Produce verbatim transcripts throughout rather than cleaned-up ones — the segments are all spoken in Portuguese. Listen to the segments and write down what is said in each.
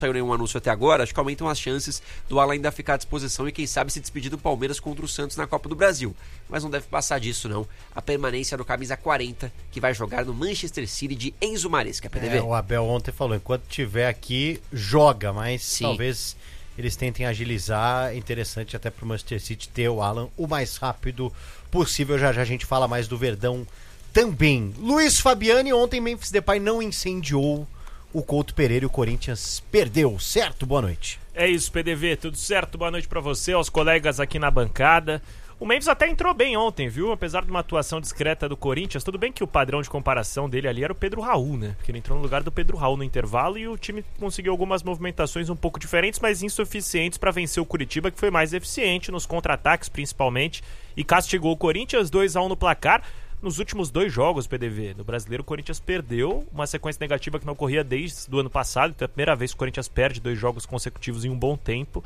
saiu nenhum anúncio até agora, acho que aumentam as chances do Alan ainda ficar à disposição e quem sabe se despedir do Palmeiras contra o Santos na Copa do Brasil. Mas não deve passar disso não. A permanência no camisa quarenta, que vai jogar no Manchester City de Enzo Maresca, P D V. É, o Abel ontem falou, enquanto tiver aqui, joga, mas Sim. talvez eles tentem agilizar. É interessante até pro Manchester City ter o Alan o mais rápido possível. Já já a gente fala mais do Verdão também. Luiz Fabiani, ontem Memphis Depay não incendiou o Couto Pereira e o Corinthians perdeu, certo? Boa noite. É isso, P D V, tudo certo? Boa noite pra você, aos colegas aqui na bancada. O Memphis até entrou bem ontem, viu? Apesar de uma atuação discreta do Corinthians, tudo bem que o padrão de comparação dele ali era o Pedro Raul, né? Porque ele entrou no lugar do Pedro Raul no intervalo e o time conseguiu algumas movimentações um pouco diferentes, mas insuficientes para vencer o Curitiba, que foi mais eficiente nos contra-ataques principalmente, e castigou o Corinthians dois a um no placar. Nos últimos dois jogos, P D V, no Brasileiro, o Corinthians perdeu uma sequência negativa que não ocorria desde o ano passado. Então é a primeira vez que o Corinthians perde dois jogos consecutivos em um bom tempo.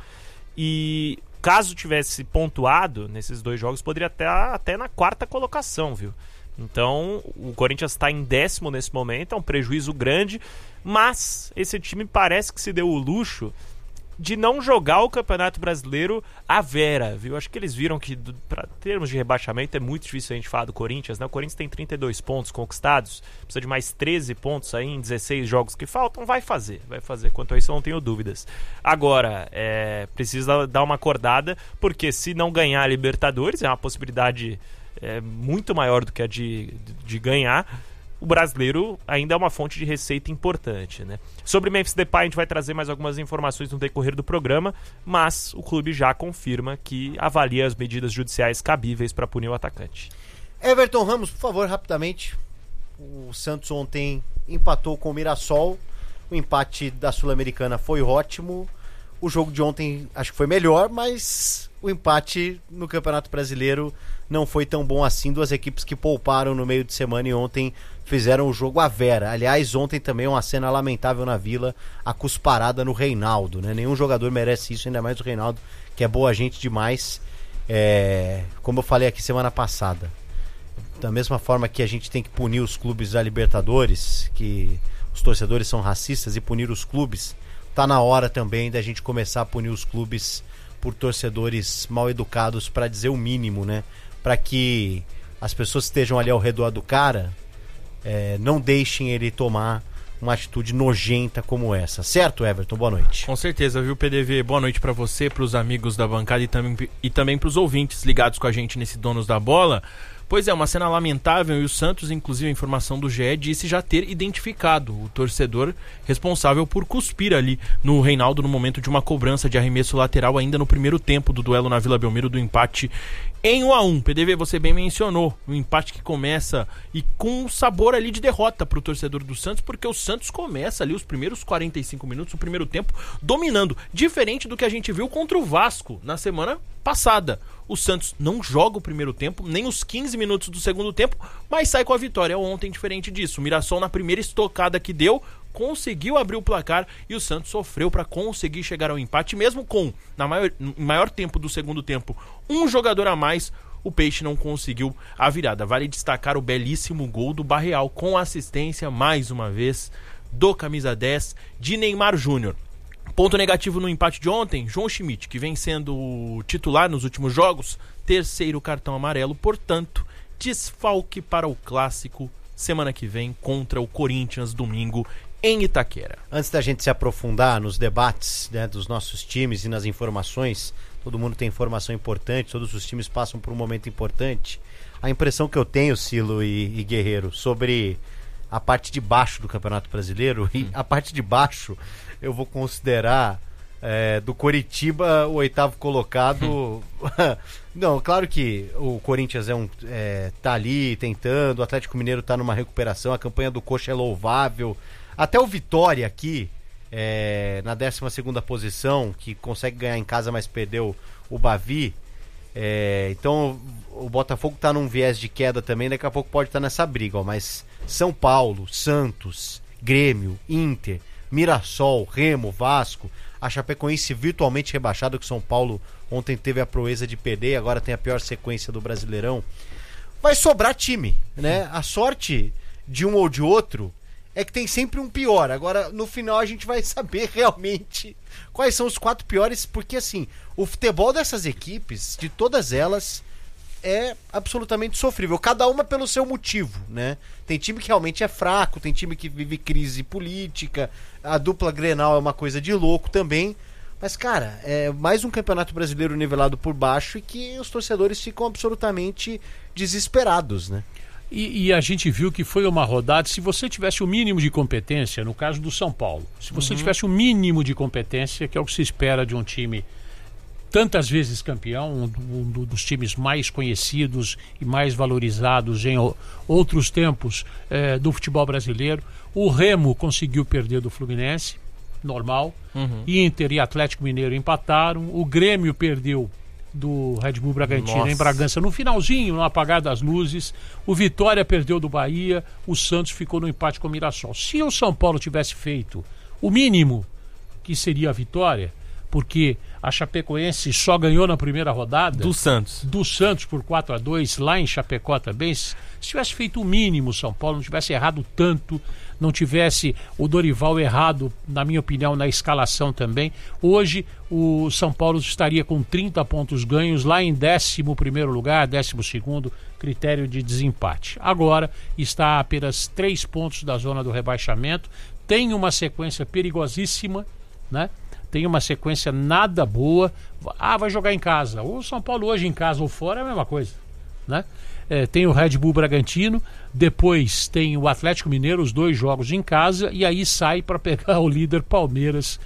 E caso tivesse pontuado nesses dois jogos, poderia até, até na quarta colocação, viu? Então o Corinthians está em décimo nesse momento, é um prejuízo grande, mas esse time parece que se deu o luxo de não jogar o Campeonato Brasileiro à vera, viu? Acho que eles viram que, para termos de rebaixamento, é muito difícil a gente falar do Corinthians, né? O Corinthians tem trinta e dois pontos conquistados, precisa de mais treze pontos aí em dezesseis jogos que faltam, vai fazer, vai fazer. Quanto a isso eu não tenho dúvidas. Agora, é, precisa dar uma acordada, porque se não ganhar a Libertadores, é uma possibilidade é, muito maior do que a de, de, de ganhar. O brasileiro ainda é uma fonte de receita importante, né? Sobre Memphis Depay a gente vai trazer mais algumas informações no decorrer do programa, mas o clube já confirma que avalia as medidas judiciais cabíveis para punir o atacante. Everton Ramos, por favor, rapidamente. O Santos ontem empatou com o Mirassol. O empate da Sul-Americana foi ótimo. O jogo de ontem acho que foi melhor, mas o empate no Campeonato Brasileiro não foi tão bom assim. Duas equipes que pouparam no meio de semana e ontem fizeram o jogo à vera. Aliás, ontem também uma cena lamentável na Vila, a cusparada no Reinaldo, né? Nenhum jogador merece isso, ainda mais o Reinaldo, que é boa gente demais. É... Como eu falei aqui semana passada, da mesma forma que a gente tem que punir os clubes da Libertadores, que os torcedores são racistas, e punir os clubes, tá na hora também da gente começar a punir os clubes por torcedores mal educados, para dizer o mínimo, né? Para que as pessoas que estejam ali ao redor do cara é, não deixem ele tomar uma atitude nojenta como essa. Certo, Everton? Boa noite. Com certeza, viu, P D V? Boa noite para você, para os amigos da bancada e também, e também para os ouvintes ligados com a gente nesse Donos da Bola. Pois é, uma cena lamentável, e o Santos, inclusive a informação do G E, disse já ter identificado o torcedor responsável por cuspir ali no Reinaldo no momento de uma cobrança de arremesso lateral ainda no primeiro tempo do duelo na Vila Belmiro, do empate em um a um. P D V, você bem mencionou, um empate que começa e com um sabor ali de derrota para o torcedor do Santos, porque o Santos começa ali os primeiros quarenta e cinco minutos, o primeiro tempo, dominando, diferente do que a gente viu contra o Vasco na semana passada. O Santos não joga o primeiro tempo, nem os quinze minutos do segundo tempo, mas sai com a vitória. Ontem, diferente disso, o Mirassol, na primeira estocada que deu, conseguiu abrir o placar e o Santos sofreu para conseguir chegar ao empate, mesmo com, na maior, no maior tempo do segundo tempo, um jogador a mais, o Peixe não conseguiu a virada. Vale destacar o belíssimo gol do Barreal, com assistência, mais uma vez, do camisa dez, de Neymar Júnior. Ponto negativo no empate de ontem, João Schmidt, que vem sendo titular nos últimos jogos, terceiro cartão amarelo, portanto, desfalque para o clássico semana que vem contra o Corinthians, domingo, em Itaquera. Antes da gente se aprofundar nos debates, né, dos nossos times e nas informações, todo mundo tem informação importante, todos os times passam por um momento importante. A impressão que eu tenho, Silo e, e Guerreiro, sobre a parte de baixo do Campeonato Brasileiro, e a parte de baixo eu vou considerar é, do Coritiba o oitavo colocado. Não, claro que o Corinthians é um, é, tá ali tentando, o Atlético Mineiro tá numa recuperação, a campanha do Coxa é louvável, até o Vitória aqui é, na décima segunda posição, que consegue ganhar em casa, mas perdeu o Bavi. É, então o Botafogo tá num viés de queda também, daqui a pouco pode estar nessa briga, ó, mas São Paulo, Santos, Grêmio, Inter, Mirassol, Remo, Vasco, a Chapecoense virtualmente rebaixada, que São Paulo ontem teve a proeza de perder e agora tem a pior sequência do Brasileirão. Vai sobrar time, né? A sorte de um ou de outro é que tem sempre um pior. Agora, no final, a gente vai saber realmente quais são os quatro piores, porque assim, o futebol dessas equipes, de todas elas, é absolutamente sofrível, cada uma pelo seu motivo, né? Tem time que realmente é fraco, tem time que vive crise política, a dupla Grenal é uma coisa de louco também, mas cara, é mais um campeonato brasileiro nivelado por baixo e que os torcedores ficam absolutamente desesperados, né? E, e a gente viu que foi uma rodada, se você tivesse o mínimo de competência, no caso do São Paulo, se você uhum. tivesse o mínimo de competência, que é o que se espera de um time tantas vezes campeão, um, um dos times mais conhecidos e mais valorizados em o, outros tempos é, do futebol brasileiro. O Remo conseguiu perder do Fluminense, normal. Uhum. Inter e Atlético Mineiro empataram. O Grêmio perdeu do Red Bull Bragantino Nossa. em Bragança no finalzinho, no apagar das luzes. O Vitória perdeu do Bahia. O Santos ficou no empate com o Mirassol. Se o São Paulo tivesse feito o mínimo, que seria a vitória, porque a Chapecoense só ganhou na primeira rodada do Santos do Santos por quatro a dois lá em Chapecó também. Se tivesse feito o mínimo, São Paulo não tivesse errado tanto, não tivesse o Dorival errado, na minha opinião, na escalação também, hoje o São Paulo estaria com trinta pontos ganhos lá em décimo primeiro lugar, décimo segundo, critério de desempate. Agora está a apenas três pontos da zona do rebaixamento, tem uma sequência perigosíssima, né? Tem uma sequência nada boa. Ah, vai jogar em casa. O São Paulo hoje em casa ou fora é a mesma coisa, né? É, tem o Red Bull Bragantino, depois tem o Atlético Mineiro, os dois jogos em casa, e aí sai para pegar o líder Palmeiras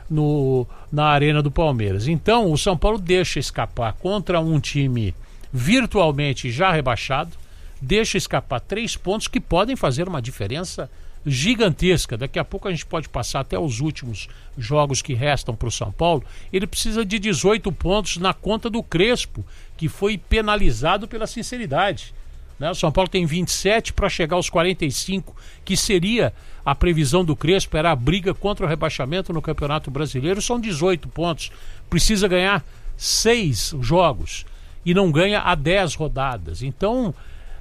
no, na arena do Palmeiras. Então o São Paulo deixa escapar contra um time virtualmente já rebaixado, deixa escapar três pontos que podem fazer uma diferença gigantesca. Daqui a pouco a gente pode passar até os últimos jogos que restam para o São Paulo. Ele precisa de dezoito pontos na conta do Crespo, que foi penalizado pela sinceridade, né? O São Paulo tem vinte e sete para chegar aos quarenta e cinco, que seria a previsão do Crespo, era a briga contra o rebaixamento no Campeonato Brasileiro. São dezoito pontos, precisa ganhar seis jogos e não ganha há dez rodadas. Então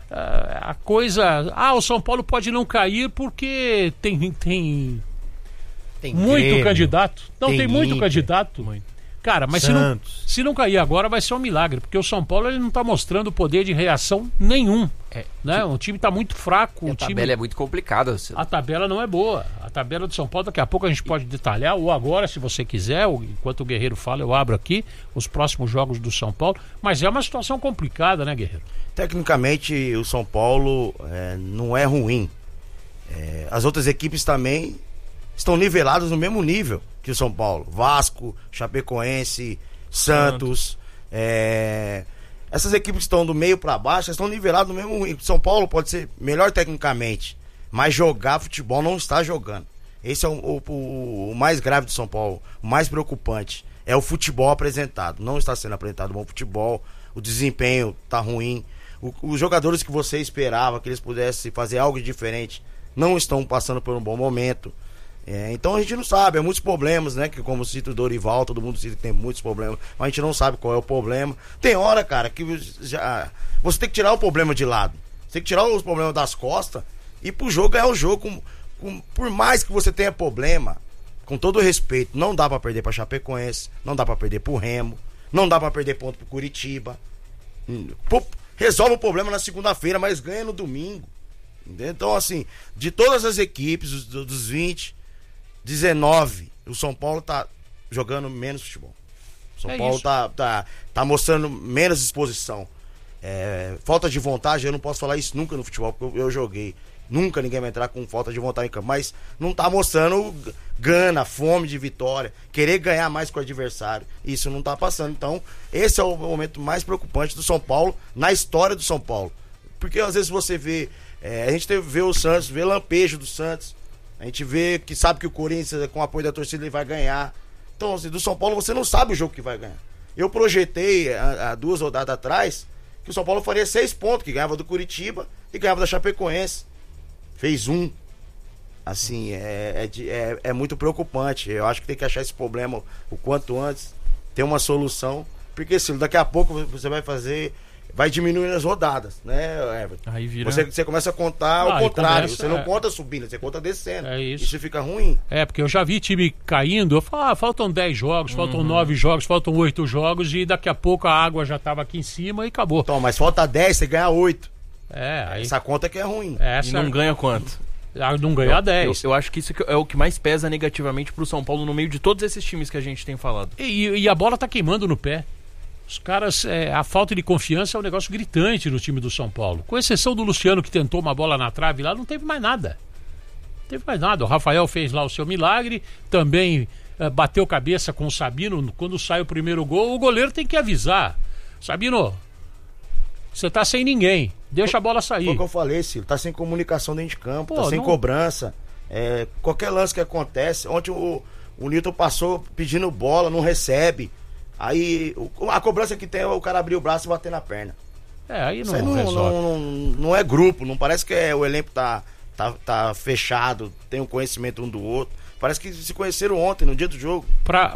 a coisa... Ah, o São Paulo pode não cair porque tem, tem, tem muito Grêmio, tem não, tem, tem muito Inter, candidato. Muito. Cara, mas se não, se não cair agora vai ser um milagre, porque o São Paulo ele não está mostrando poder de reação nenhum. É, né? O time está muito fraco. E o a time... tabela é muito complicada. Você... A tabela não é boa. A tabela do São Paulo, daqui a pouco a gente pode detalhar, ou agora, se você quiser, ou enquanto o Guerreiro fala, eu abro aqui os próximos jogos do São Paulo. Mas é uma situação complicada, né, Guerreiro? Tecnicamente, o São Paulo é, não é ruim. É, as outras equipes também estão niveladas no mesmo nível que o São Paulo. Vasco, Chapecoense, Santos. É, essas equipes que estão do meio para baixo estão niveladas no mesmo nível. São Paulo pode ser melhor tecnicamente, mas jogar futebol não está jogando. Esse é o, o, o mais grave do São Paulo, o mais preocupante. É o futebol apresentado. Não está sendo apresentado bom futebol, o desempenho está ruim. O, os jogadores que você esperava que eles pudessem fazer algo diferente não estão passando por um bom momento. É, então a gente não sabe, é muitos problemas, né? Que como cita o Dorival, todo mundo cita que tem muitos problemas, mas a gente não sabe qual é o problema. Tem hora, cara, que já, você tem que tirar o problema de lado. Você tem que tirar os problemas das costas e pro jogo ganhar o jogo. Com, com, por mais que você tenha problema, com todo respeito, não dá pra perder pra Chapecoense, não dá pra perder pro Remo, não dá pra perder ponto pro Curitiba. Pô, resolve o problema na segunda-feira, mas ganha no domingo. Entendeu? Então, assim, de todas as equipes, dos, dos vinte, dezenove, o São Paulo tá jogando menos futebol. O São é Paulo tá, tá, tá mostrando menos disposição. É, falta de vontade, eu não posso falar isso nunca no futebol, porque eu, eu joguei. Nunca ninguém vai entrar com falta de vontade em campo, mas não tá mostrando gana, fome de vitória, querer ganhar mais com o adversário. Isso não tá passando. Então, esse é o momento mais preocupante do São Paulo, na história do São Paulo. Porque às vezes você vê, é, a gente vê o Santos, vê lampejo do Santos. A gente vê que sabe que o Corinthians, com o apoio da torcida, ele vai ganhar. Então, assim, do São Paulo, você não sabe o jogo que vai ganhar. Eu projetei, há, há duas rodadas atrás, que o São Paulo faria seis pontos, que ganhava do Curitiba e ganhava da Chapecoense. Fez um. Assim, é, é, é, é muito preocupante. Eu acho que tem que achar esse problema o quanto antes, ter uma solução. Porque se daqui a pouco você vai fazer vai diminuindo as rodadas, né, Everton? Aí vira... Você, você começa a contar Ah, ao contrário, começa, você não é. conta subindo, você conta descendo. É isso. Isso fica ruim. É, porque eu já vi time caindo, eu falo, ah, faltam dez jogos, faltam nove jogos, faltam oito jogos e daqui a pouco a água já tava aqui em cima e acabou. Então, mas falta dez, você ganha oito. É, aí Essa conta que é ruim. E essa não ganha quanto? ah, não ganhar Eu, dez. eu acho que isso que é o que mais pesa negativamente pro São Paulo no meio de todos esses times que a gente tem falado. E, e a bola tá queimando no pé. Os caras, é, a falta de confiança é um negócio gritante no time do São Paulo. Com exceção do Luciano, que tentou uma bola na trave lá, não teve mais nada. Não teve mais nada. O Rafael fez lá o seu milagre, também é, bateu cabeça com o Sabino. Quando sai o primeiro gol, o goleiro tem que avisar. Sabino, você tá sem ninguém, deixa a bola sair. Foi o que eu falei, Ciro, tá sem comunicação dentro de campo, Pô, tá sem não- cobrança. É, qualquer lance que acontece, ontem o, o Nilton passou pedindo bola, não recebe. Aí o- a cobrança que tem é o cara abrir o braço e bater na perna. É, aí Isso não, aí não, resolve. não, não, não é grupo, não parece que é, o elenco tá, tá, tá fechado, tem um conhecimento um do outro. Parece que se conheceram ontem, no dia do jogo. Para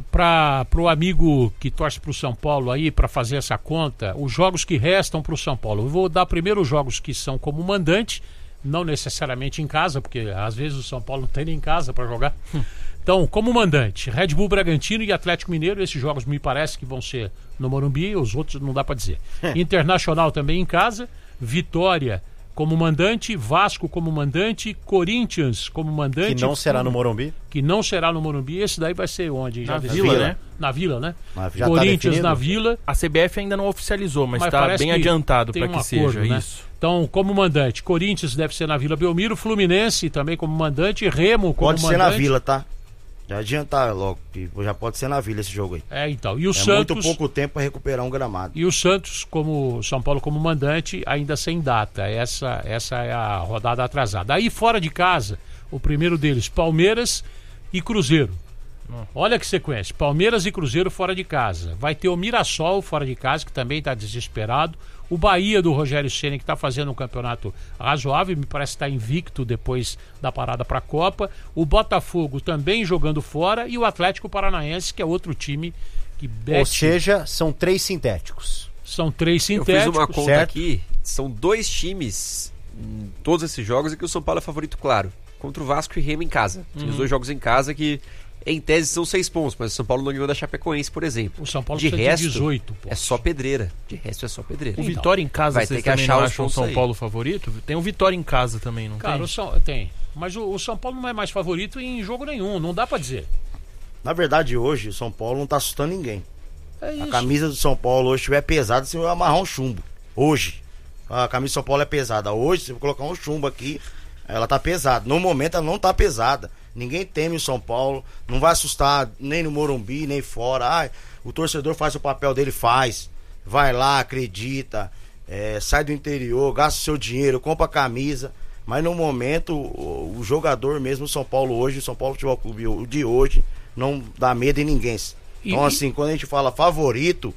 o amigo que torce para o São Paulo aí, para fazer essa conta, os jogos que restam para o São Paulo. Eu vou dar primeiro os jogos que são como mandante, não necessariamente em casa, porque às vezes o São Paulo não tem nem em casa para jogar. Então, como mandante, Red Bull Bragantino e Atlético Mineiro, esses jogos me parece que vão ser no Morumbi, os outros não dá para dizer. Internacional também em casa, Vitória como mandante, Vasco como mandante, Corinthians como mandante. Que não será no Morumbi. Que não será no Morumbi. Esse daí vai ser onde? Na Já Vila, definiu? né? Na Vila, né? Na Já tá Corinthians definido? na Vila. A C B F ainda não oficializou, mas Mas está parece bem que adiantado tem para um que seja acordo, né? isso. Então, como mandante, Corinthians deve ser na Vila Belmiro, Fluminense também como mandante, Remo como Pode mandante. ser na Vila, tá? Já adiantar logo, que já pode ser na Vila esse jogo aí. É, então. E o É Santos. muito pouco tempo para recuperar um gramado. E o Santos, como São Paulo como mandante, ainda sem data. Essa, essa é a rodada atrasada. Aí fora de casa, o primeiro deles, Palmeiras e Cruzeiro. Olha que sequência, Palmeiras e Cruzeiro fora de casa. Vai ter o Mirassol fora de casa, que também está desesperado. O Bahia do Rogério Ceni, que está fazendo um campeonato razoável, me parece que está invicto depois da parada para a Copa. O Botafogo também jogando fora. E o Atlético Paranaense, que é outro time que Ou desce. seja, são três sintéticos. São três Eu sintéticos. fiz uma conta certo? aqui, são dois times em todos esses jogos e que o São Paulo é favorito, claro. Contra o Vasco e Remo em casa. Tem os dois jogos em casa que, em tese, são seis pontos, mas o São Paulo não ganhou da Chapecoense, por exemplo. O São Paulo de precisa resto, de dezoito pontos. é só pedreira. De resto é só pedreira. O Então, Vitória em casa, vai vocês ter que também achar não os acham o pontos São aí. Paulo favorito? Tem o Vitória em casa também, não Cara, tem? o São... tem. Mas o, o São Paulo não é mais favorito em jogo nenhum, não dá pra dizer. Na verdade, hoje, o São Paulo não tá assustando ninguém. É A isso. camisa do São Paulo hoje estiver pesada, você vai amarrar um chumbo. Hoje. A camisa do São Paulo é pesada. Hoje, se eu colocar um chumbo aqui, ela tá pesada. No momento, ela não tá pesada. Ninguém teme o São Paulo. Não vai assustar nem no Morumbi, nem fora. Ai, o torcedor faz o papel dele, faz. Vai lá, acredita. É, sai do interior, gasta o seu dinheiro, compra a camisa. Mas no momento, o, o jogador mesmo, o São Paulo hoje, o São Paulo Futebol Clube o de hoje, não dá medo em ninguém. Então, E- assim, quando a gente fala favorito,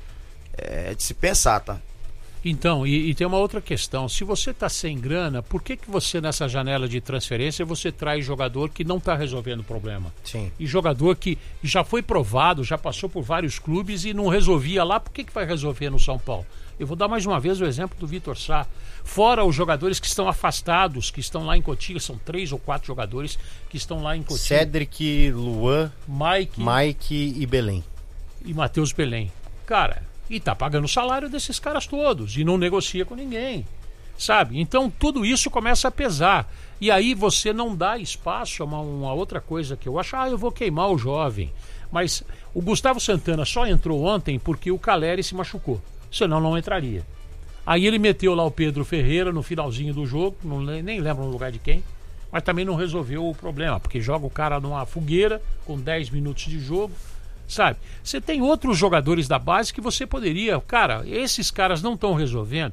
é de se pensar, tá? Então, e, e tem uma outra questão. Se você está sem grana, por que, que você, nessa janela de transferência, você traz jogador que não está resolvendo o problema? Sim. E jogador que já foi provado, já passou por vários clubes e não resolvia lá, por que, que vai resolver no São Paulo? Eu vou dar mais uma vez o exemplo do Vitor Sá. Fora os jogadores que estão afastados, que estão lá em Cotia, são três ou quatro jogadores que estão lá em Cotia. Cedric, Luan, Mike Mike e Belém. e Matheus Belém. Cara, e tá pagando o salário desses caras todos e não negocia com ninguém, sabe? Então tudo isso começa a pesar. E aí você não dá espaço a uma, uma outra coisa que eu acho, ah, eu vou queimar o jovem. Mas o Gustavo Santana só entrou ontem porque o Caleri se machucou, senão não entraria. Aí ele meteu lá o Pedro Ferreira no finalzinho do jogo, não, le- nem lembro no lugar de quem, mas também não resolveu o problema, porque joga o cara numa fogueira com dez minutos de jogo. Sabe? Você tem outros jogadores da base que você poderia. Cara, esses caras não estão resolvendo.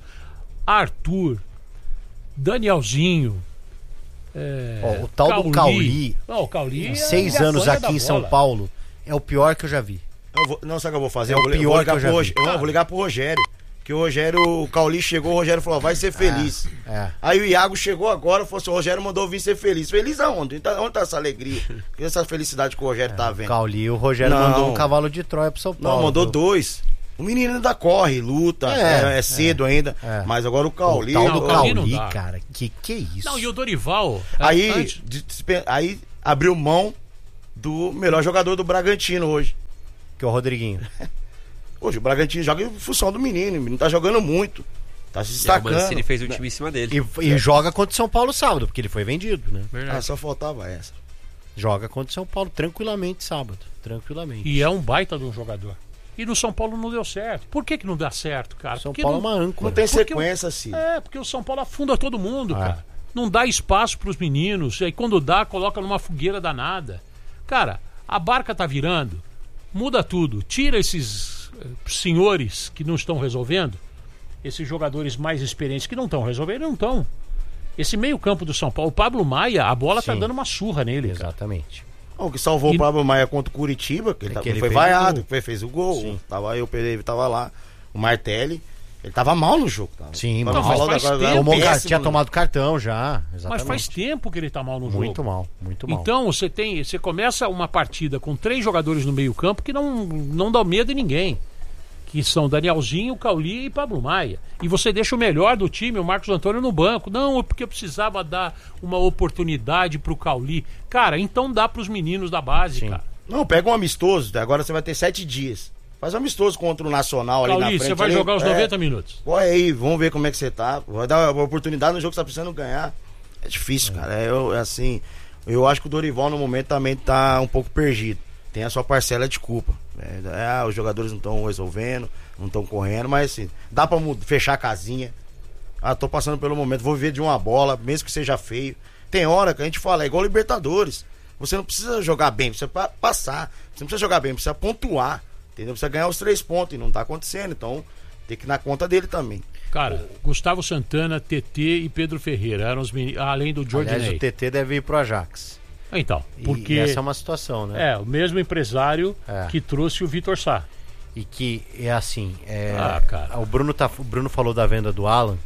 Arthur, Danielzinho. É, Ó, o tal do Cauli, Não, o Cauli Em é seis a anos gafanha aqui da em São bola. Paulo, é o pior que eu já vi. Eu vou- não, sabe o que eu vou fazer? É eu o vou, eu pior vou ligar que eu já pro vi. Rogério. Eu não, vou ligar pro Rogério. Que o Rogério, o Cauli chegou, o Rogério falou, vai ser feliz. É. Aí o Iago chegou agora, falou assim, o Rogério mandou vir ser feliz. Feliz aonde? Então, onde tá essa alegria? Essa felicidade que o Rogério tá O vendo? Cauli, o Rogério Não. mandou um cavalo de Troia pro São Paulo. Não, mandou viu? dois. O menino ainda corre, luta, é, é, é cedo é, ainda. É. Mas agora o Cauli... O tal do o Cauli, cara, que que é isso? Não, e o Dorival... Aí, antes... de, aí abriu mão do melhor jogador do Bragantino hoje. Que é o Rodriguinho. Hoje o Bragantino joga em função do menino. O menino tá jogando muito. Tá se destacando. E o Mancini fez um time em cima dele. E, e é. joga contra o São Paulo sábado, porque ele foi vendido, né? Verdade. Ah, só faltava essa. Joga contra o São Paulo tranquilamente sábado. Tranquilamente. E é um baita de um jogador. E no São Paulo não deu certo. Por que que não dá certo, cara? São porque Paulo não, é uma âncora. Não tem sequência, assim. É, porque o São Paulo afunda todo mundo, ah. cara. Não dá espaço pros meninos. E aí quando dá, coloca numa fogueira danada. Cara, a barca tá virando. Muda tudo. Tira esses uh, senhores que não estão resolvendo. Esses jogadores mais experientes que não estão resolvendo, não estão. Esse meio campo do São Paulo, o Pablo Maia, a bola Sim. tá dando uma surra nele. Exatamente. O que salvou e... o Pablo Maia contra o Curitiba, que ele, é tá, que ele foi vaiado, que fez o gol. Sim. Tava eu, o Pereira tava lá, o Martelli. Ele tava mal no jogo. Tava. Sim, mas faz agora, tempo. Tomou, péssimo, tinha né? tomado cartão já. Exatamente. Mas faz tempo que ele tá mal no jogo. Muito mal, muito mal. Então você tem, você começa uma partida com três jogadores no meio campo que não, não dá medo em ninguém. Que são Danielzinho, Cauli e Pablo Maia. E você deixa o melhor do time, o Marcos Antônio, no banco. Não, porque eu precisava dar uma oportunidade pro Cauli. Cara, então dá pros meninos da base, Sim. cara. Não, pega um amistoso, agora você vai ter sete dias. Faz um amistoso contra o Nacional Cauli, ali na frente. você vai ali, jogar os é, noventa minutos. Olha aí, vamos ver como é que você tá. Vai dar uma oportunidade no jogo que você tá precisando ganhar. É difícil, é. cara. É, eu, é assim, eu acho que o Dorival no momento também tá um pouco perdido. Tem a sua parcela de culpa. É, é, os jogadores não estão resolvendo, não estão correndo, mas assim, dá pra mudar, fechar a casinha. Ah, tô passando pelo momento, vou viver de uma bola, mesmo que seja feio. Tem hora que a gente fala, é igual Libertadores. Você não precisa jogar bem, precisa passar. Você não precisa jogar bem, precisa pontuar. Entendeu? Precisa ganhar os três pontos e não tá acontecendo. Então, tem que ir na conta dele também. Cara, Gustavo Santana, T T e Pedro Ferreira eram os meninos, além do Jordan. Aliás, o T T deve ir pro Ajax. Então, porque... E essa é uma situação, né? É, o mesmo empresário é. que trouxe o Vitor Sá. E que é assim, é, ah, cara. O, Bruno tá, o Bruno falou da venda do Alan,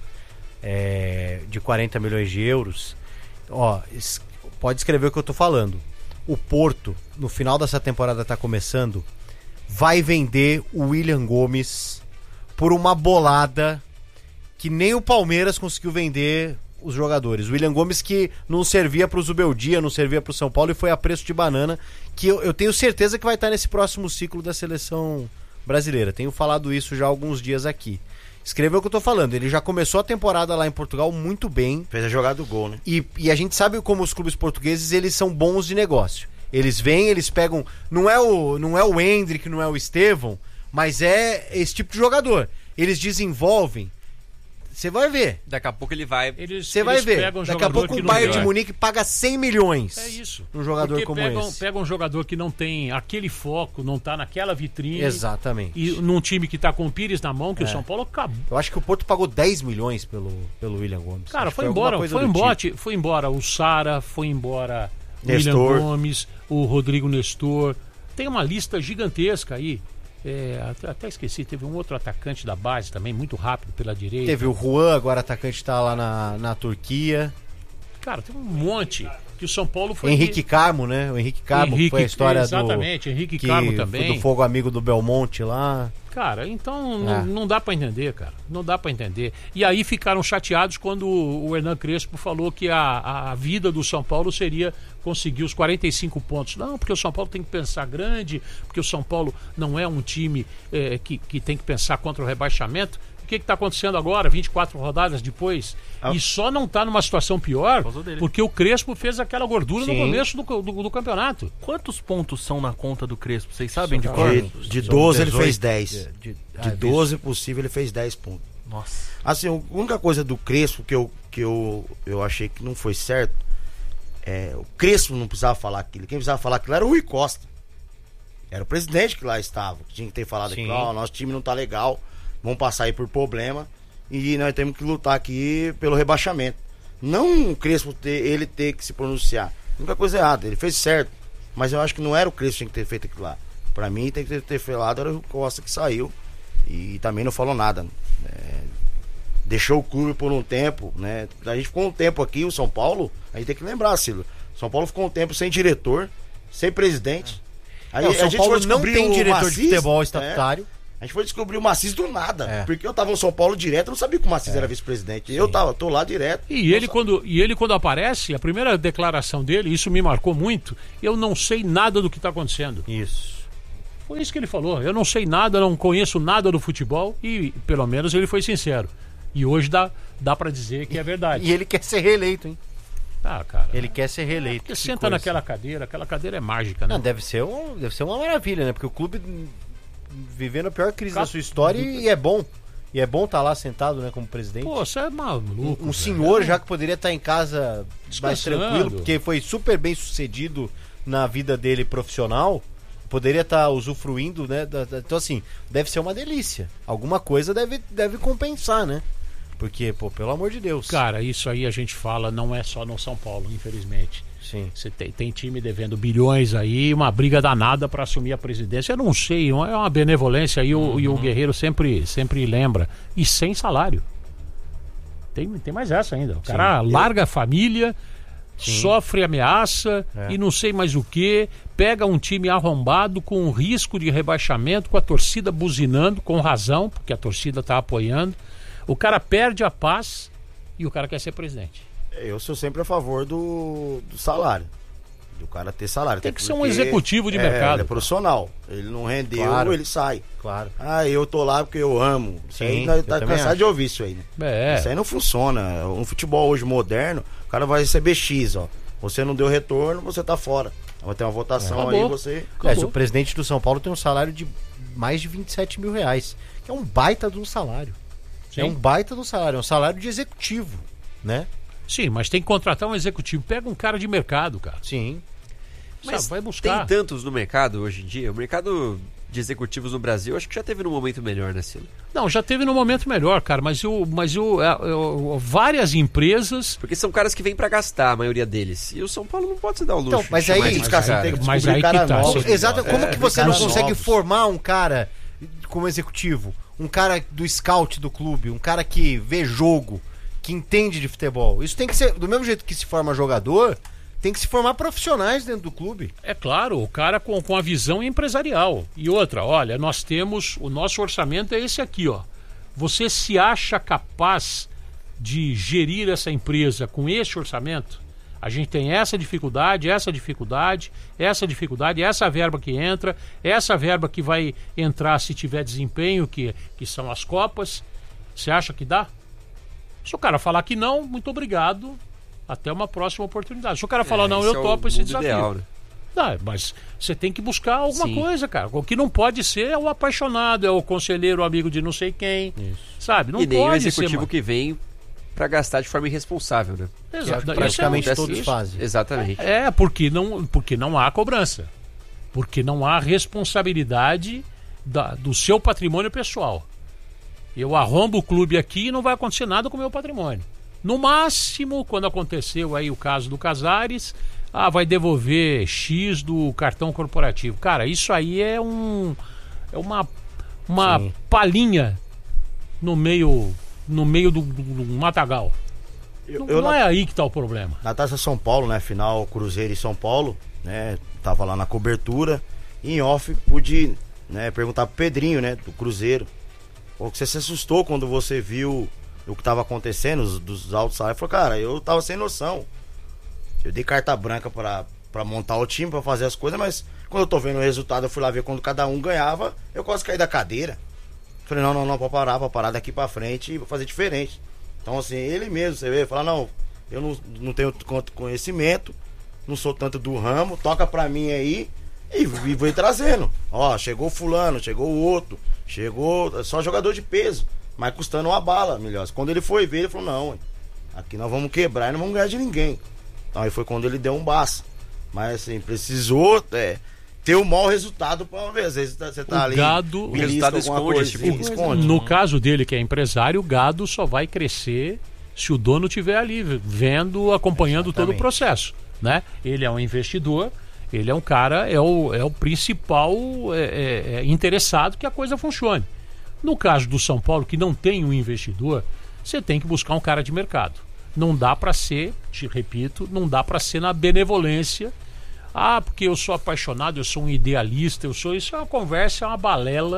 é, de quarenta milhões de euros. Ó, es, pode escrever o que eu tô falando. O Porto, no final dessa temporada tá começando, vai vender o William Gomes por uma bolada que nem o Palmeiras conseguiu vender os jogadores. O William Gomes que não servia pro Zubeldia, não servia pro São Paulo e foi a preço de banana, que eu, eu tenho certeza que vai estar nesse próximo ciclo da seleção brasileira. Tenho falado isso já há alguns dias aqui. Escreveu o que eu tô falando. Ele já começou a temporada lá em Portugal muito bem. Fez a jogada do gol, né? E, e a gente sabe como os clubes portugueses, eles são bons de negócio. Eles vêm, eles pegam... Não é o, não é o Hendrick, não é o Estevão, mas é esse tipo de jogador. Eles desenvolvem. Você vai ver. Daqui a pouco ele vai... Você vai ver. Um Daqui a pouco o Bayern de Munique paga cem milhões. É isso. Num jogador Porque como pegam, esse. Pega um jogador que não tem aquele foco, não tá naquela vitrine. Exatamente. E num time que tá com o Pires na mão, que é. o São Paulo acabou. Eu acho que o Porto pagou dez milhões pelo, pelo William Gomes. Cara, acho foi embora. Foi embora, tipo. foi embora o Sara, foi embora o Nestor. William Gomes, o Rodrigo Nestor. Tem uma lista gigantesca aí. É, até, até esqueci, teve um outro atacante da base também, muito rápido pela direita. Teve o Juan, agora atacante tá lá na, na Turquia. Cara, tem um monte que o São Paulo foi... Henrique Carmo, né? O Henrique Carmo Henrique, foi a história exatamente, do... Exatamente, Henrique Carmo também. Do Fogo Amigo do Belmonte lá. Cara, então é. não, não dá pra entender, cara. Não dá pra entender. E aí ficaram chateados quando o Hernan Crespo falou que a, a vida do São Paulo seria conseguir os quarenta e cinco pontos. Não, porque o São Paulo tem que pensar grande, porque o São Paulo não é um time é, que, que tem que pensar contra o rebaixamento. O que está acontecendo agora, vinte e quatro rodadas depois? Ah. E só não está numa situação pior porque o Crespo fez aquela gordura Sim. no começo do, do, do campeonato. Quantos pontos são na conta do Crespo? Vocês sabem de cor? De, de doze ele fez dez. De, de, de doze possível ele fez dez pontos. Nossa. Assim, a única coisa do Crespo que eu, que eu, eu achei que não foi certo, é, o Crespo não precisava falar aquilo. Quem precisava falar aquilo era o Rui Costa. Era o presidente que lá estava, que tinha que ter falado aquilo. Oh, nosso time não tá legal. Vamos passar aí por problema e nós temos que lutar aqui pelo rebaixamento. Não o Crespo ter, ele ter que se pronunciar. A única coisa errada, ele fez certo. Mas eu acho que não era o Crespo que tinha que ter feito aquilo lá. Pra mim, tem que ter, ter falado, era o Costa que saiu. E também não falou nada. É, deixou o clube por um tempo, né? A gente ficou um tempo aqui, o São Paulo, a gente tem que lembrar, Silvio. São Paulo ficou um tempo sem diretor, sem presidente. Aí é, o São a gente Paulo não tem diretor Macis, de futebol estatutário. É. A gente foi descobrir o Maciço do nada. É. Porque eu tava no São Paulo direto, eu não sabia que o Maciço é. era vice-presidente. Eu tava, tô lá direto. E ele, quando, e ele, quando aparece, a primeira declaração dele, isso me marcou muito, eu não sei nada do que está acontecendo. Isso. Foi isso que ele falou. Eu não sei nada, não conheço nada do futebol e, pelo menos, ele foi sincero. E hoje dá, dá para dizer que é verdade. E ele quer ser reeleito, hein? Ah, cara. Ele quer ser reeleito. Porque Que senta coisa. naquela cadeira, aquela cadeira é mágica, né? Não, deve ser, um, deve ser uma maravilha, né? Porque o clube hum, vivendo a pior crise Ca- da sua história e, e é bom. E é bom estar lá sentado, né, como presidente. Pô, você é maluco. um velho. senhor já que poderia estar em casa mais Descansando. tranquilo, porque foi super bem sucedido na vida dele profissional, poderia estar usufruindo, né? da- da- então, assim, deve ser uma delícia. Alguma coisa deve, deve compensar, né? Porque, pô, pelo amor de Deus. Cara, isso aí a gente fala, não é só no São Paulo, infelizmente. Sim. Você tem, tem time devendo bilhões aí, uma briga danada para assumir a presidência. Eu não sei, é uma benevolência e o, e o Guerreiro sempre, sempre lembra. E sem salário. Tem, tem mais essa ainda. O cara larga a família, sofre ameaça É. e não sei mais o que. Pega um time arrombado com um risco de rebaixamento, com a torcida buzinando, com razão, porque a torcida está apoiando. O cara perde a paz e o cara quer ser presidente. Eu sou sempre a favor do, do salário. Do cara ter salário. Tem Até que ser um porque, executivo de é, mercado. Ele é profissional. Ele não rendeu, Claro. ele sai. Claro. Ah, eu tô lá porque eu amo. Isso aí Sim, tá, eu tá também cansado acho. de ouvir isso aí, né? É. Isso aí não funciona. Um futebol hoje moderno, o cara vai receber X, ó. Você não deu retorno, você tá fora. Vai ter uma votação Acabou. aí, você. Aliás, o presidente do São Paulo tem um salário de mais de vinte e sete mil reais. Que é um baita de um salário. Sim. É um baita de um salário. É um salário de executivo, né? Sim, mas tem que contratar um executivo. Pega um cara de mercado, cara. Sim. Mas Sabe, vai buscar. tem tantos no mercado hoje em dia. O mercado de executivos no Brasil, acho que já teve num momento melhor, né, Silo? Não, já teve no momento melhor, cara, mas eu, mas eu, eu- eu- várias empresas. Porque são caras que vêm pra gastar, a maioria deles. E o São Paulo não pode se dar o luxo. Então, mas de chamar aí- esses Mas caras. aí tem que Mas descobrir aí que cara tá, novo. você- Exato. Como É, que você não caras consegue novos. formar um cara como executivo? Um cara do scout do clube, um cara que vê jogo, que entende de futebol. Isso tem que ser, do mesmo jeito que se forma jogador, tem que se formar profissionais dentro do clube. É claro, o cara com, com a visão empresarial. E outra, olha, nós temos. O nosso orçamento é esse aqui, ó. Você se acha capaz de gerir essa empresa com esse orçamento? A gente tem essa dificuldade, essa dificuldade, essa dificuldade, essa verba que entra, essa verba que vai entrar se tiver desempenho, que, que são as Copas. Você acha que dá? Se o cara falar que não, muito obrigado. Até uma próxima oportunidade. Se o cara falar, É, não, esse eu é o topo esse mundo desafio. ideal, né? Tá, mas você tem que buscar alguma Sim. coisa, cara. O que não pode ser é o apaixonado, é o conselheiro, o amigo de não sei quem. Sabe? Não E nem o pode executivo ser. que vem pra gastar de forma irresponsável, né? Exato. Que Isso praticamente é, todos isso. fazem. Exatamente. é porque não, porque não há cobrança. Porque não há responsabilidade da- do seu patrimônio pessoal. Eu arrombo o clube aqui e não vai acontecer nada com o meu patrimônio. No máximo, quando aconteceu aí o caso do Casares, ah, vai devolver X do cartão corporativo. Cara, isso aí é um é uma uma Sim. palhinha no meio no meio do, do, do matagal. Eu, Não, eu não na, é aí que tá o problema. na Taça São Paulo, né? Final Cruzeiro e São Paulo, né? Tava lá na cobertura. E em off pude, né, perguntar pro Pedrinho, né? Do Cruzeiro. Pô, que você se assustou quando você viu o que tava acontecendo, os, dos altos salários. Falou, cara, eu tava sem noção. Eu dei carta branca pra, pra montar o time, pra fazer as coisas, mas quando eu tô vendo o resultado, eu fui lá ver quando cada um ganhava, eu quase caí da cadeira. Falei, não, não, não, pode parar, pode parar daqui pra frente e vou fazer diferente. Então, assim, ele mesmo, você vê, fala, não, eu não, não tenho tanto conhecimento, não sou tanto do ramo, toca pra mim aí e, e vou trazendo. Ó, chegou fulano, chegou o outro, chegou só jogador de peso, mas custando uma bala, melhor. Quando ele foi ver, ele falou, não, aqui nós vamos quebrar e não vamos ganhar de ninguém. Então aí foi quando ele deu um baço. Mas assim, precisou é, ter um mau resultado pra ver. Às vezes você tá O ali. gado- belisca o resultado alguma esconde coisa, esse tipo de esconde. No caso dele, que é empresário, o gado só vai crescer se o dono estiver ali, vendo, acompanhando todo o Exatamente. processo. Né? Ele é um investidor, ele é um cara, é o, é o principal é, é, é, interessado que a coisa funcione. No caso do São Paulo, que não tem um investidor, você tem que buscar um cara de mercado. Não dá para ser, te repito, não dá para ser na benevolência. Ah, porque eu sou apaixonado, eu sou um idealista, eu sou. Isso é uma conversa, é uma balela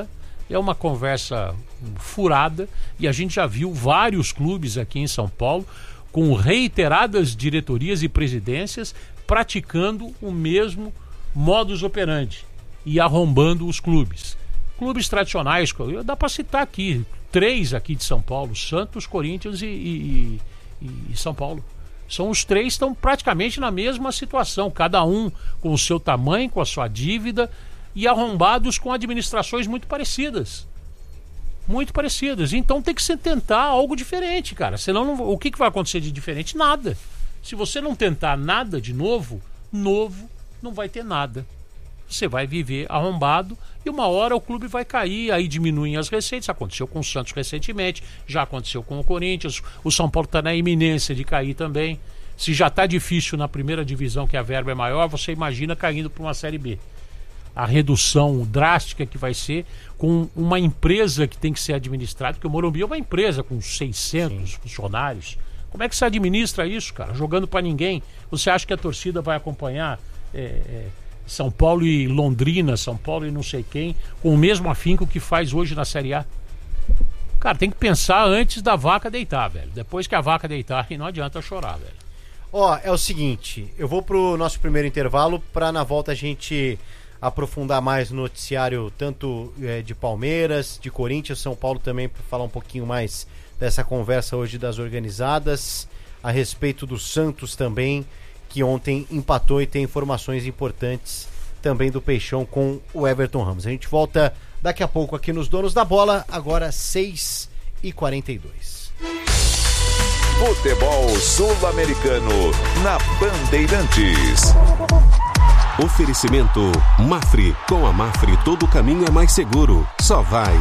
É uma conversa furada e a gente já viu vários clubes aqui em São Paulo com reiteradas diretorias e presidências praticando o mesmo modus operandi e arrombando os clubes. Clubes tradicionais, dá para citar aqui, três aqui de São Paulo, Santos, Corinthians e, e, e, e São Paulo. São os três que estão praticamente na mesma situação, cada um com o seu tamanho, com a sua dívida e arrombados com administrações muito parecidas. Muito parecidas. Então tem que se tentar algo diferente, cara. Senão não, o que, que vai acontecer de diferente? Nada. Se você não tentar nada de novo, novo, não vai ter nada. Você vai viver arrombado e uma hora o clube vai cair, aí diminuem as receitas. Aconteceu com o Santos recentemente, já aconteceu com o Corinthians, o São Paulo está na iminência de cair também. Se já está difícil na primeira divisão, que a verba é maior, você imagina caindo para uma Série B. A redução drástica que vai ser com uma empresa que tem que ser administrada, porque o Morumbi é uma empresa com seiscentos Sim. funcionários. Como é que se administra isso, cara? Jogando para ninguém. Você acha que a torcida vai acompanhar é, é, São Paulo e Londrina, São Paulo e não sei quem, com o mesmo afinco que faz hoje na Série A? Cara, tem que pensar antes da vaca deitar, velho. Depois que a vaca deitar, não adianta chorar, velho. Ó, é o seguinte, eu vou pro nosso primeiro intervalo para na volta a gente aprofundar mais no noticiário tanto é, de Palmeiras, de Corinthians, São Paulo também, para falar um pouquinho mais dessa conversa hoje das organizadas, a respeito do Santos também, que ontem empatou e tem informações importantes também do Peixão com o Everton Ramos. A gente volta daqui a pouco aqui nos Donos da Bola, agora seis e quarenta e dois. Futebol Sul-Americano na Bandeirantes. Oferecimento Mafre. Com a Mafre todo o caminho é mais seguro. Só vai.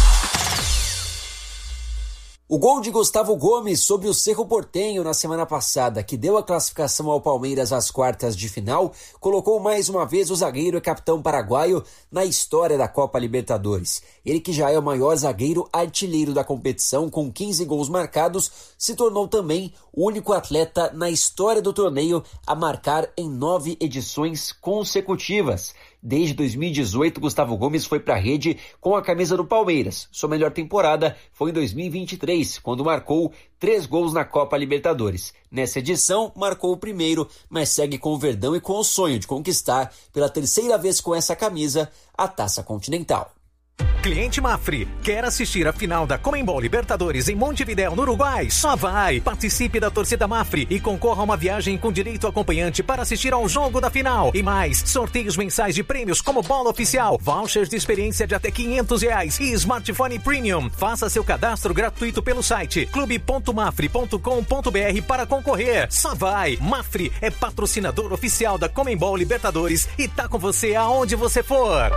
O gol de Gustavo Gomes sobre o Cerro Porteño na semana passada, que deu a classificação ao Palmeiras às quartas de final, colocou mais uma vez o zagueiro e capitão paraguaio na história da Copa Libertadores. Ele, que já é o maior zagueiro artilheiro da competição, com quinze gols marcados, se tornou também o único atleta na história do torneio a marcar em nove edições consecutivas. Desde dois mil e dezoito, Gustavo Gomes foi para a rede com a camisa do Palmeiras. Sua melhor temporada foi em dois mil e vinte e três, quando marcou três gols na Copa Libertadores. Nessa edição, marcou o primeiro, mas segue com o Verdão e com o sonho de conquistar, pela terceira vez com essa camisa, a Taça Continental. Cliente Mafre, quer assistir a final da Conmebol Libertadores em Montevidéu, no Uruguai? Só vai! Participe da torcida Mafre e concorra a uma viagem com direito acompanhante para assistir ao jogo da final. E mais, sorteios mensais de prêmios como bola oficial, vouchers de experiência de até quinhentos reais e smartphone premium. Faça seu cadastro gratuito pelo site clube ponto mafre ponto com ponto br para concorrer. Só vai! Mafre é patrocinador oficial da Conmebol Libertadores e tá com você aonde você for.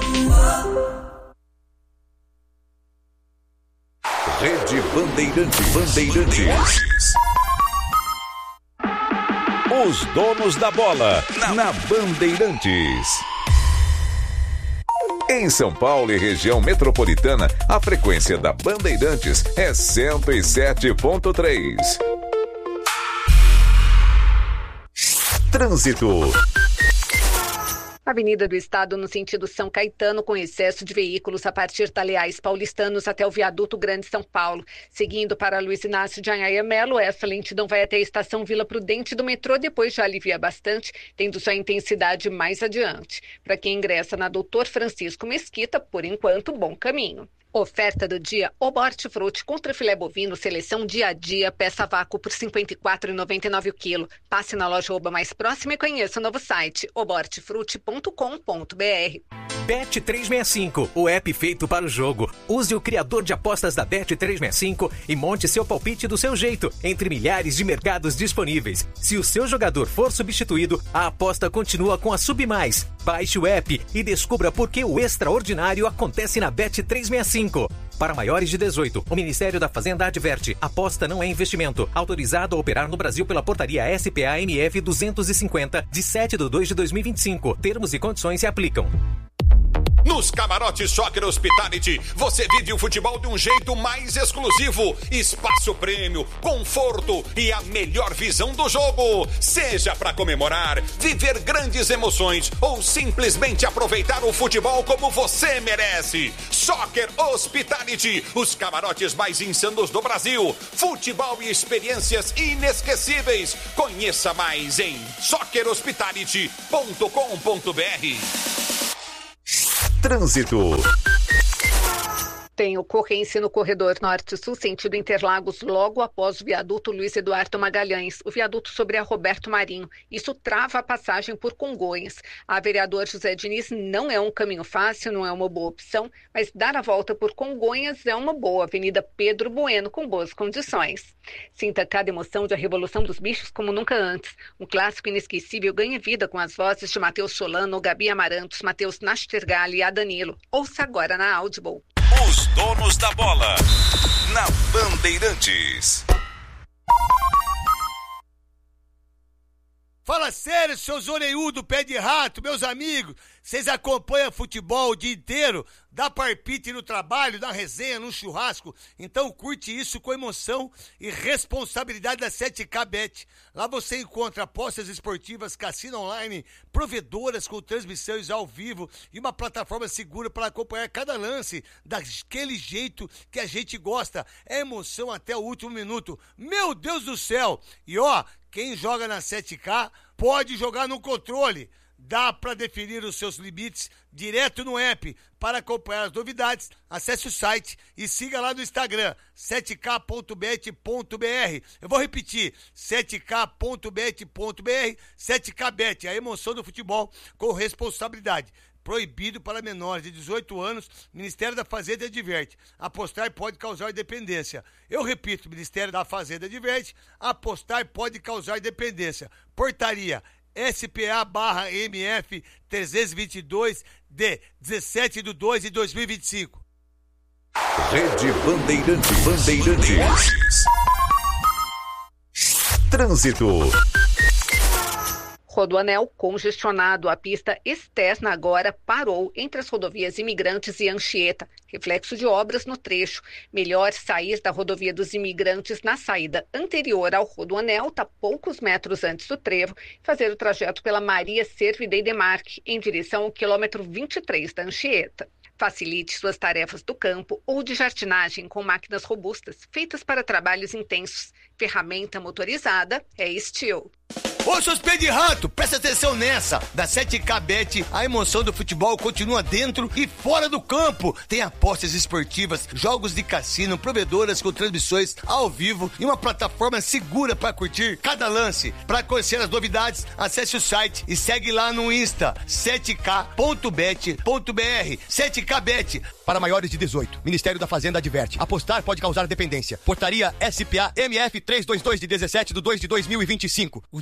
Rede Bandeirantes. Bandeirantes. Os Donos da Bola na Bandeirantes. Em São Paulo e região metropolitana, a frequência da Bandeirantes é cento e sete ponto três. Trânsito. Avenida do Estado no sentido São Caetano, com excesso de veículos a partir da Leais Paulistanos até o Viaduto Grande São Paulo. Seguindo para Luiz Inácio de Anhaia Melo, essa lentidão vai até a estação Vila Prudente do metrô, depois já alivia bastante, tendo sua intensidade mais adiante. Para quem ingressa na Doutor Francisco Mesquita, por enquanto, bom caminho. Oferta do dia, o Hortifruti contra filé bovino, seleção dia a dia, peça vácuo por cinquenta e quatro reais e noventa e nove centavos o quilo. Passe na loja Oba mais próxima e conheça o novo site, oba hortifruti ponto com ponto br. Bet trezentos e sessenta e cinco, o app feito para o jogo. Use o criador de apostas da Bet trezentos e sessenta e cinco e monte seu palpite do seu jeito, entre milhares de mercados disponíveis. Se o seu jogador for substituído, a aposta continua com a Submais. Baixe o app e descubra por que o extraordinário acontece na Bet trezentos e sessenta e cinco. Para maiores de dezoito, o Ministério da Fazenda adverte: aposta não é investimento. Autorizado a operar no Brasil pela portaria S P A M F duzentos e cinquenta, de sete de dois de dois mil e vinte e cinco. Termos e condições se aplicam. Nos camarotes Soccer Hospitality, você vive o futebol de um jeito mais exclusivo. Espaço prêmio, conforto e a melhor visão do jogo. Seja para comemorar, viver grandes emoções ou simplesmente aproveitar o futebol como você merece. Soccer Hospitality, os camarotes mais insanos do Brasil. Futebol e experiências inesquecíveis. Conheça mais em soccer hospitality ponto com ponto b r. Trânsito. Tem ocorrência no corredor norte-sul, sentido Interlagos, logo após o viaduto Luiz Eduardo Magalhães, o viaduto sobre a Roberto Marinho. Isso trava a passagem por Congonhas. A vereador José Diniz não é um caminho fácil, não é uma boa opção, mas dar a volta por Congonhas é uma boa. Avenida Pedro Bueno, com boas condições. Sinta cada emoção de A Revolução dos Bichos como nunca antes. Um clássico inesquecível ganha vida com as vozes de Matheus Solano, Gabi Amarantos, Matheus Nastergalli e Adanilo. Ouça agora na Audible. Os donos da bola, na Bandeirantes. Fala sério, seus orelhudos, pé de rato, meus amigos. Vocês acompanham futebol o dia inteiro, dá parpite no trabalho, na resenha, no churrasco. Então curte isso com emoção e responsabilidade da sete K Bet. Lá você encontra apostas esportivas, cassino online, provedoras com transmissões ao vivo e uma plataforma segura para acompanhar cada lance daquele jeito que a gente gosta. É emoção até o último minuto. Meu Deus do céu! E ó, quem joga na sete K pode jogar no controle. Dá para definir os seus limites direto no app. Para acompanhar as novidades, acesse o site e siga lá no Instagram, sete k ponto bet ponto b r. Eu vou repetir, sete k ponto bet ponto b r, sete K Bet, a emoção do futebol com responsabilidade. Proibido para menores de dezoito anos, Ministério da Fazenda adverte. Apostar pode causar dependência. Eu repito, Ministério da Fazenda adverte. Apostar pode causar dependência. Portaria S P A barra M F trezentos e vinte e dois de dezessete de dois de dois mil e vinte e cinco. Rede Bandeirantes. Bandeirantes. Trânsito. Rodoanel congestionado. A pista externa agora parou entre as rodovias Imigrantes e Anchieta, reflexo de obras no trecho. Melhor sair da rodovia dos Imigrantes na saída anterior ao Rodoanel, tá poucos metros antes do trevo, e fazer o trajeto pela Maria Servidei e Demarque, em direção ao quilômetro vinte e três da Anchieta. Facilite suas tarefas do campo ou de jardinagem com máquinas robustas, feitas para trabalhos intensos. Ferramenta motorizada é Steel. Ô, seus pés de rato, presta atenção nessa. Da sete K Bet, a emoção do futebol continua dentro e fora do campo. Tem apostas esportivas, jogos de cassino, provedoras com transmissões ao vivo e uma plataforma segura para curtir cada lance. Para conhecer as novidades, acesse o site e segue lá no Insta, sete k ponto bet ponto b r. sete K Bet. Para maiores de dezoito, Ministério da Fazenda adverte. Apostar pode causar dependência. Portaria S P A M F trezentos e vinte e dois de dezessete de dois de dois mil e vinte e cinco.